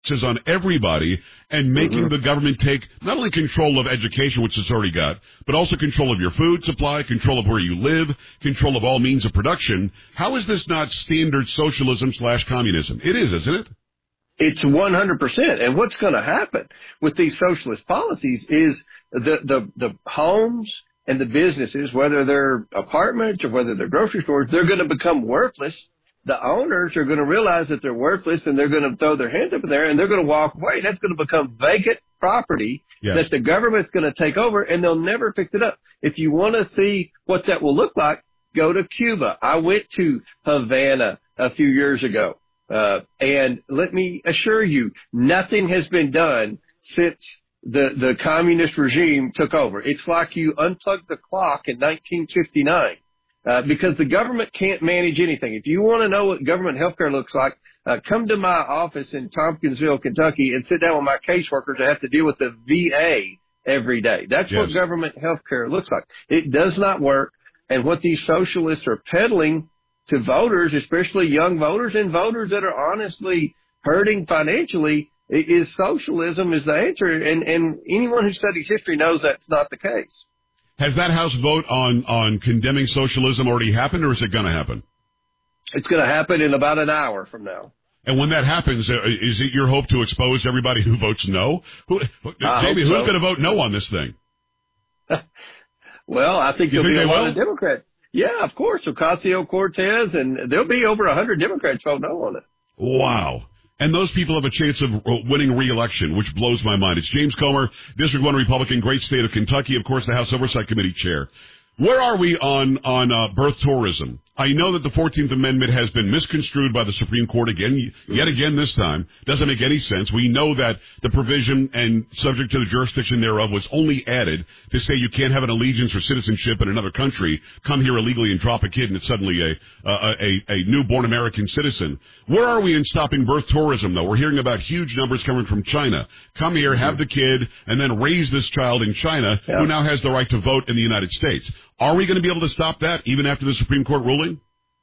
on everybody and making the government take not only control of education, which it's already got, but also control of your food supply, control of where you live, control of all means of production. How is this not standard socialism / communism? It is, isn't it? It's 100%. And what's going to happen with these socialist policies is the homes and the businesses, whether they're apartments or whether they're grocery stores, they're going to become worthless. The owners are going to realize that they're worthless, and they're going to throw their hands up in there, and they're going to walk away. That's going to become vacant property that the government's going to take over, and they'll never fix it up. If you want to see what that will look like, go to Cuba. I went to Havana a few years ago, and let me assure you, nothing has been done since the communist regime took over. It's like you unplugged the clock in 1959. Because the government can't manage anything. If you want to know what government healthcare looks like, come to my office in Tompkinsville, Kentucky, and sit down with my caseworkers that have to deal with the VA every day. That's what government healthcare looks like. It does not work. And what these socialists are peddling to voters, especially young voters and voters that are honestly hurting financially, is socialism is the answer. And anyone who studies history knows that's not the case. Has that House vote on condemning socialism already happened, or is it going to happen? It's going to happen in about an hour from now. And when that happens, is it your hope to expose everybody who votes no? Jamie, who's going to vote no on this thing? Well, I think there'll be a lot of Democrats. Yeah, of course. Ocasio-Cortez, and there'll be over 100 Democrats vote no on it. Wow. And those people have a chance of winning re-election, which blows my mind. It's James Comer, District 1 Republican, great state of Kentucky, of course, the House Oversight Committee chair. Where are we on birth tourism? I know that the 14th Amendment has been misconstrued by the Supreme Court yet again this time. Doesn't make any sense. We know that the provision and subject to the jurisdiction thereof was only added to say you can't have an allegiance or citizenship in another country, come here illegally and drop a kid and it's suddenly a newborn American citizen. Where are we in stopping birth tourism, though? We're hearing about huge numbers coming from China. Come here, have the kid, and then raise this child in China, who now has the right to vote in the United States. Are we going to be able to stop that even after the Supreme Court ruling?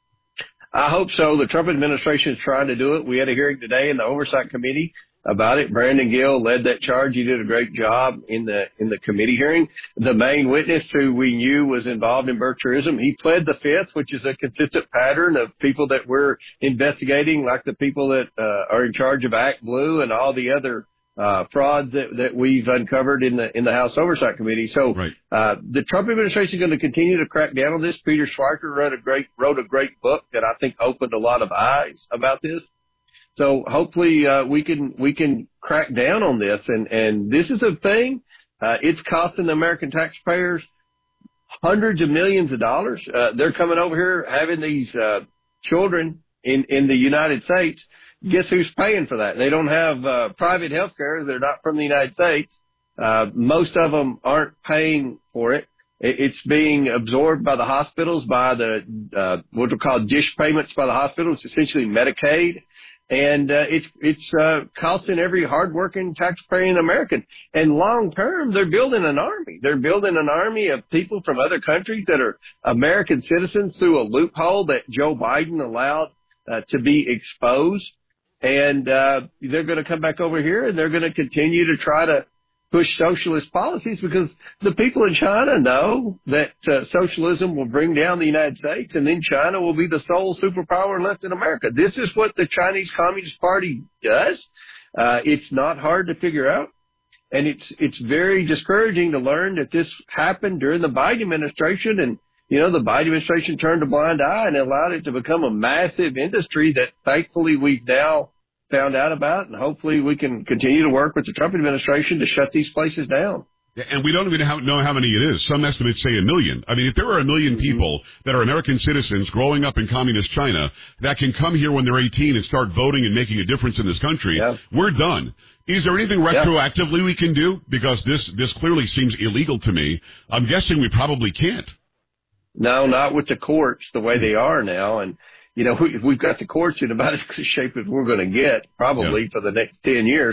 I hope so. The Trump administration is trying to do it. We had a hearing today in the Oversight Committee about it. Brandon Gill led that charge. He did a great job in the committee hearing. The main witness who we knew was involved in birth tourism, he pled the fifth, which is a consistent pattern of people that we're investigating, like the people that are in charge of Act Blue and all the other frauds that we've uncovered in the House Oversight Committee. So the Trump administration is going to continue to crack down on this. Peter Schweiker wrote a great book that I think opened a lot of eyes about this. So hopefully we can crack down on this. And this is a thing. It's costing the American taxpayers hundreds of millions of dollars. They're coming over here having these children in the United States. Guess who's paying for that? They don't have private health care. They're not from the United States. Most of them aren't paying for it. It's being absorbed by the hospitals, by the what we call dish payments by the hospitals, essentially Medicaid. And it's costing every hardworking taxpaying American. And long term, they're building an army. They're building an army of people from other countries that are American citizens through a loophole that Joe Biden allowed to be exposed. And they're going to come back over here, and they're going to continue to try to push socialist policies because the people in China know that socialism will bring down the United States, and then China will be the sole superpower left in America. This is what the Chinese Communist Party does. It's not hard to figure out, and it's very discouraging to learn that this happened during the Biden administration. And you know, the Biden administration turned a blind eye and allowed it to become a massive industry that thankfully we've now found out about, and hopefully we can continue to work with the Trump administration to shut these places down. And we don't even know how many it is. Some estimates say 1 million. I mean, if there are 1 million people that are American citizens growing up in communist China that can come here when they're 18 and start voting and making a difference in this country, we're done. Is there anything retroactively we can do? Because this clearly seems illegal to me. I'm guessing we probably can't. No, not with the courts the way they are now. And, you know, we've got the courts in about as good shape as we're going to get probably for the next 10 years.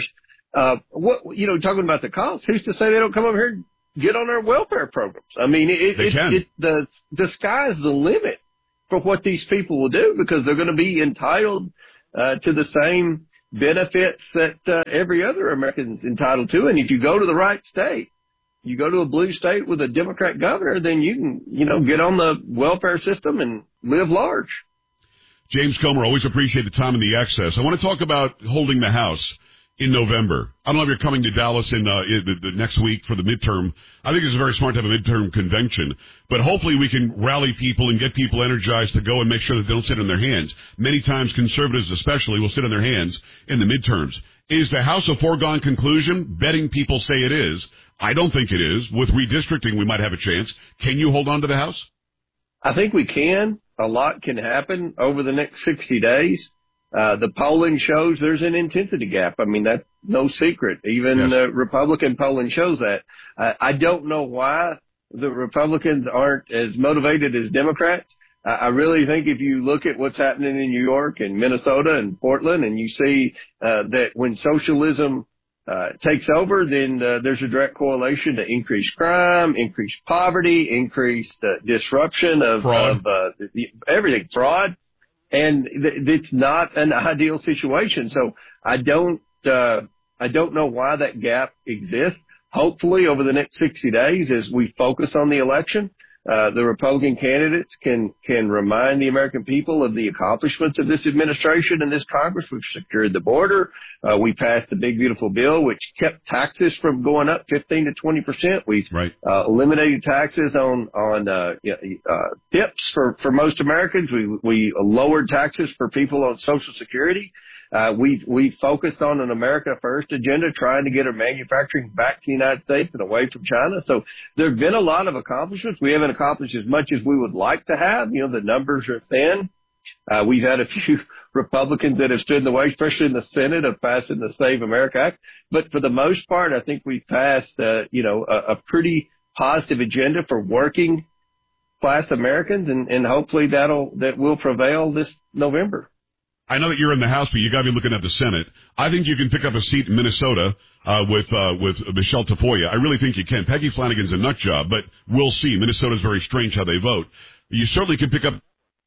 Talking about the cost, who's to say they don't come over here and get on our welfare programs? I mean, the sky's the limit for what these people will do because they're going to be entitled to the same benefits that every other American is entitled to. And if you go to the right state, you go to a blue state with a Democrat governor, then you can, get on the welfare system and live large. James Comer, always appreciate the time and the access. I want to talk about holding the House in November. I don't know if you're coming to Dallas in the next week for the midterm. I think it's very smart to have a midterm convention, but hopefully we can rally people and get people energized to go and make sure that they don't sit on their hands. Many times conservatives especially will sit on their hands in the midterms. Is the House a foregone conclusion? Betting people say it is. I don't think it is. With redistricting, we might have a chance. Can you hold on to the House? I think we can. A lot can happen over the next 60 days. The polling shows there's an intensity gap. I mean, that's no secret. Even Republican polling shows that. I don't know why the Republicans aren't as motivated as Democrats. I really think if you look at what's happening in New York and Minnesota and Portland, and you see that when socialism takes over, then there's a direct correlation to increased crime, increased poverty, increased disruption of everything, fraud. And it's not an ideal situation. So I don't know why that gap exists. Hopefully over the next 60 days, as we focus on the election, the Republican candidates can remind the American people of the accomplishments of this administration and this Congress. We've secured the border. We passed the big, beautiful bill, which kept taxes from going up 15 to 20%. We've eliminated taxes on tips for most Americans. We lowered taxes for people on Social Security. We focused on an America First agenda, trying to get our manufacturing back to the United States and away from China. So there have been a lot of accomplishments. We haven't accomplished as much as we would like to have. The numbers are thin. We've had a few Republicans that have stood in the way, especially in the Senate, of passing the Save America Act. But for the most part, I think we've passed, a pretty positive agenda for working class Americans, and hopefully that will prevail this November. I know that you're in the House, but you got to be looking at the Senate. I think you can pick up a seat in Minnesota with Michelle Tafoya. I really think you can. Peggy Flanagan's a nut job, but we'll see. Minnesota's very strange how they vote. You certainly can pick up.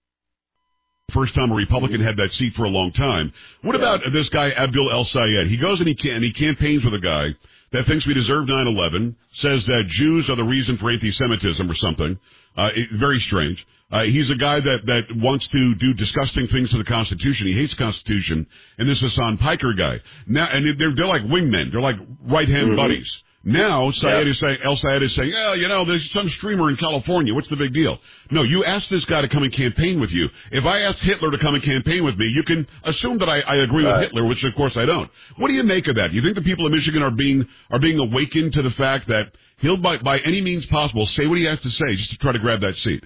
First time a Republican had that seat for a long time. What about this guy Abdul El-Sayed? He goes and he campaigns with a guy that thinks we deserve 9/11, says that Jews are the reason for anti-Semitism or something. Very strange. He's a guy that wants to do disgusting things to the Constitution. He hates the Constitution. And this Hassan Piker guy. Now, and they're like wingmen. They're like right-hand buddies. Now, El-Sayed is saying, there's some streamer in California. What's the big deal? No, you asked this guy to come and campaign with you. If I asked Hitler to come and campaign with me, you can assume that I agree with Hitler, which of course I don't. What do you make of that? Do you think the people of Michigan are being awakened to the fact that he'll, by any means possible, say what he has to say just to try to grab that seat?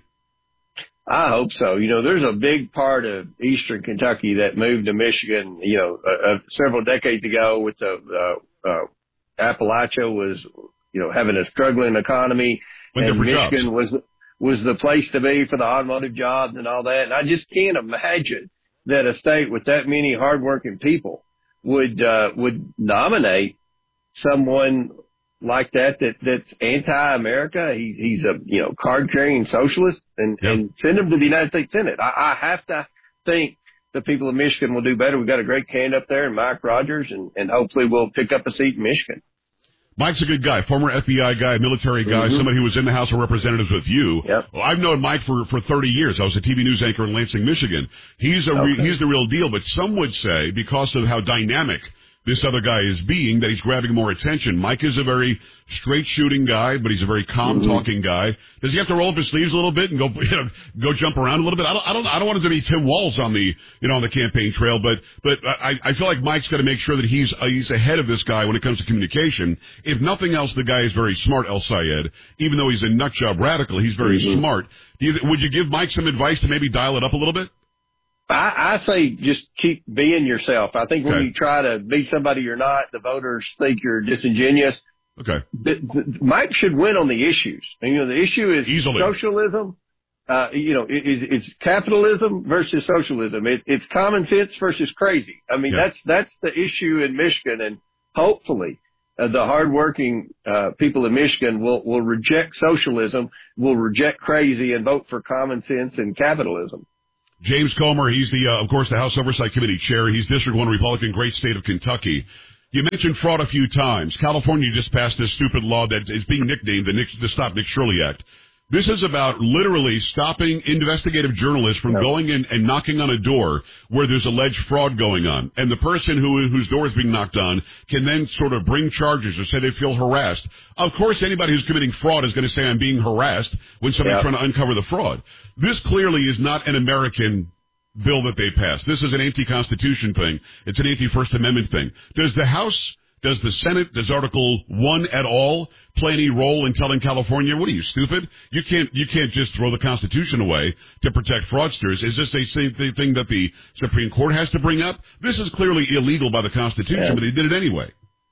I hope so. There's a big part of eastern Kentucky that moved to Michigan, several decades ago with the Appalachia was, having a struggling economy, and Michigan was the place to be for the automotive jobs and all that. And I just can't imagine that a state with that many hardworking people would nominate someone like that's anti-America. He's a card-carrying socialist, and send him to the United States Senate. I have to think the people of Michigan will do better. We've got a great candidate up there in Mike Rogers, and hopefully we'll pick up a seat in Michigan. Mike's a good guy, former FBI guy, military guy, somebody who was in the House of Representatives with you. Yep. Well, I've known Mike for 30 years. I was a TV news anchor in Lansing, Michigan. He's the real deal, but some would say because of how dynamic this other guy is being, that he's grabbing more attention. Mike is a very straight-shooting guy, but he's a very calm-talking guy. Does he have to roll up his sleeves a little bit and go jump around a little bit? I don't want him to be Tim Walz on the on the campaign trail, but I feel like Mike's got to make sure that he's ahead of this guy when it comes to communication. If nothing else, the guy is very smart, El-Sayed. Even though he's a nutjob radical, he's very smart. Would you give Mike some advice to maybe dial it up a little bit? I say just keep being yourself. I think when you try to be somebody you're not, the voters think you're disingenuous. Okay. Mike should win on the issues. And, the issue is socialism. It's capitalism versus socialism. It's common sense versus crazy. I mean, that's the issue in Michigan. And hopefully the hardworking people in Michigan will reject socialism, will reject crazy, and vote for common sense and capitalism. James Comer, he's of course, the House Oversight Committee chair. He's District 1 Republican, great state of Kentucky. You mentioned fraud a few times. California just passed this stupid law that is being nicknamed the Stop Nick Shirley Act. This is about literally stopping investigative journalists from going in and knocking on a door where there's alleged fraud going on. And the person whose door is being knocked on can then sort of bring charges or say they feel harassed. Of course, anybody who's committing fraud is going to say, I'm being harassed when somebody's trying to uncover the fraud. This clearly is not an American bill that they passed. This is an anti-Constitution thing. It's an anti-First Amendment thing. Does the House, does the Senate, does Article 1 at all play any role in telling California, what are you, stupid? You can't just throw the Constitution away to protect fraudsters. Is this a same thing that the Supreme Court has to bring up? This is clearly illegal by the Constitution, but they did it anyway.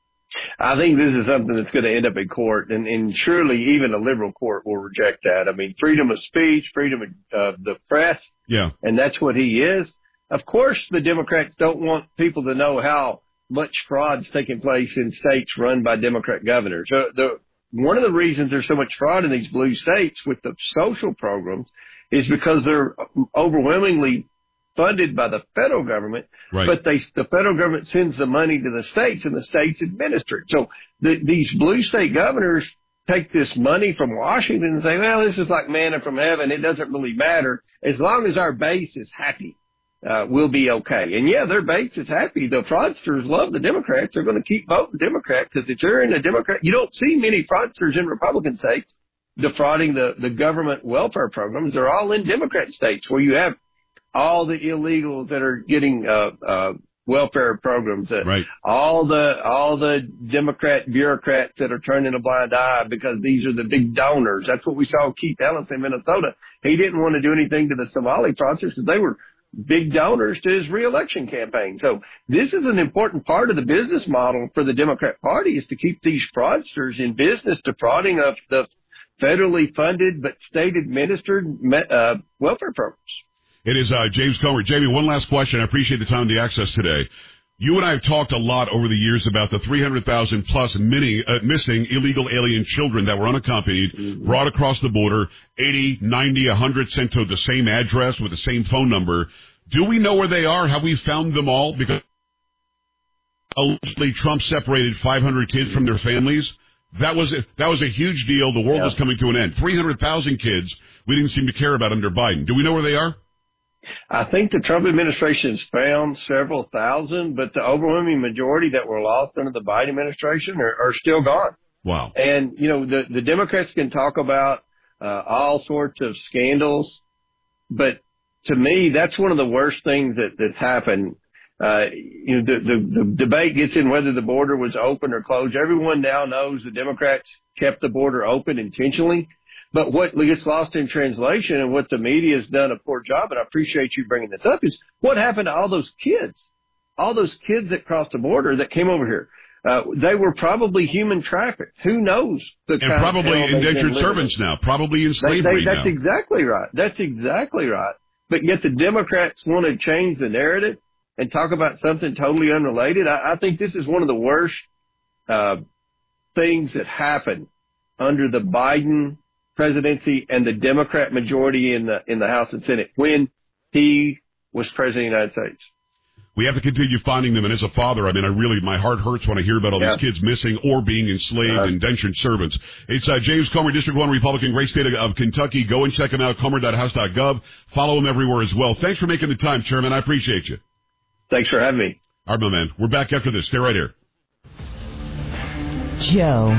I think this is something that's going to end up in court, and surely even a liberal court will reject that. I mean, freedom of speech, freedom of the press, and that's what he is. Of course, the Democrats don't want people to know how much fraud's taking place in states run by Democrat governors. One of the reasons there's so much fraud in these blue states with the social programs is because they're overwhelmingly funded by the federal government, but the federal government sends the money to the states and the states administer it. So these blue state governors take this money from Washington and say, well, this is like manna from heaven. It doesn't really matter. As long as our base is happy, we'll be okay. And their base is happy. The fraudsters love the Democrats. They're going to keep voting Democrat because if you're in a Democrat, you don't see many fraudsters in Republican states defrauding the government welfare programs. They're all in Democrat states where you have all the illegals that are getting welfare programs, all the Democrat bureaucrats that are turning a blind eye because these are the big donors. That's what we saw Keith Ellis in Minnesota. He didn't want to do anything to the Somali fraudsters because they were big donors to his reelection campaign. So this is an important part of the business model for the Democrat Party is to keep these fraudsters in business defrauding of the federally funded but state administered welfare programs. It is James Comer. Jamie, one last question. I appreciate the time and the access today. You and I have talked a lot over the years about the 300,000 plus missing illegal alien children that were unaccompanied, brought across the border, 80, 90, 100 sent to the same address with the same phone number. Do we know where they are? Have we found them all? Because allegedly Trump separated 500 kids from their families. That was a huge deal. The world was coming to an end. 300,000 kids we didn't seem to care about under Biden. Do we know where they are? I think the Trump administration has found several thousand, but the overwhelming majority that were lost under the Biden administration are still gone. Wow. And, the Democrats can talk about all sorts of scandals, but to me, that's one of the worst things that's happened. The debate gets in whether the border was open or closed. Everyone now knows the Democrats kept the border open intentionally. But what gets lost in translation and what the media has done a poor job, and I appreciate you bringing this up, is what happened to all those kids that crossed the border that came over here. They were probably human trafficked. Who knows? And probably indentured servants now, probably in slavery now. That's exactly right. But yet the Democrats want to change the narrative and talk about something totally unrelated. I think this is one of the worst things that happened under the Biden presidency and the Democrat majority in the House and Senate when he was president of the United States. We have to continue finding them, and as a father, I mean, my heart hurts when I hear about all these kids missing or being enslaved, indentured servants. It's James Comer, District 1 Republican, great state of Kentucky. Go and check him out, comer.house.gov. Follow him everywhere as well. Thanks for making the time, Chairman. I appreciate you. Thanks for having me. All right, my man. We're back after this. Stay right here. Joe